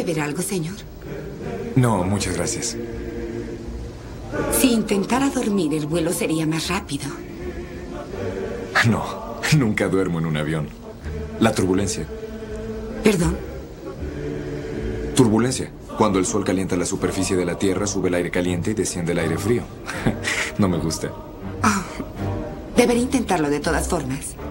beber algo, señor? No, muchas gracias. Si intentara dormir, el vuelo sería más rápido. No, nunca duermo en un avión. La turbulencia. ¿Perdón? Turbulencia. Cuando el sol calienta la superficie de la Tierra, sube el aire caliente y desciende el aire frío. No me gusta. Oh, debería intentarlo de todas formas.